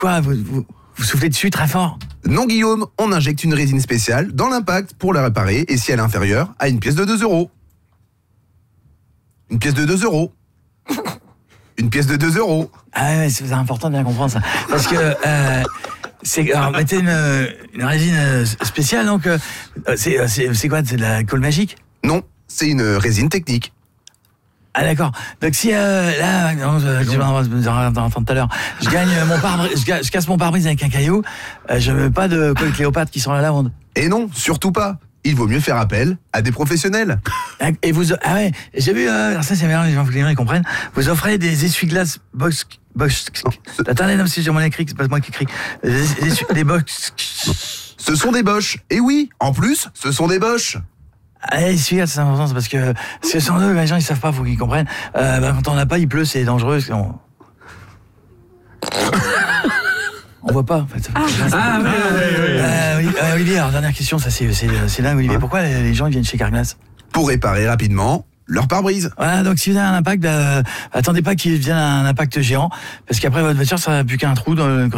Quoi, vous soufflez dessus très fort? Non Guillaume, on injecte une résine spéciale dans l'impact pour la réparer et si elle est inférieure à une pièce de 2 €. Une pièce de 2 €. Une pièce de 2 €. Ah ouais, c'est important de bien comprendre ça. Parce que alors mettez une résine spéciale, donc c'est quoi? C'est de la colle magique? Non, c'est une résine technique. Ah d'accord. Donc si là, non, je vais entendre tout à l'heure, je gagne mon pare-brise, je casse mon pare-brise avec un caillou, je mets pas de colle Cléopâtre qui sent la lavande. Et non, surtout pas. Il vaut mieux faire appel à des professionnels. Et vous, ah ouais, j'ai vu, alors ça c'est bien, les gens ils comprennent, vous offrez des essuie-glaces box. Attendez, non, si j'ai mon écrit, c'est pas moi qui écris. Des box. Ce sont des Bosch. Et oui, en plus, ce sont des Bosch. Allez, essuie-glaces, c'est important, c'est parce que sans eux, les gens ils savent pas, faut qu'ils comprennent. Quand on n'a pas, il pleut, c'est dangereux. On voit pas, en fait. Olivier, alors dernière question, ça c'est dingue, Olivier. Pourquoi les gens ils viennent chez Carglass? Pour réparer rapidement leur pare-brise. Voilà, donc si vous avez un impact, attendez pas qu'il vienne un impact géant, parce qu'après votre voiture, ça n'a plus qu'un trou dans le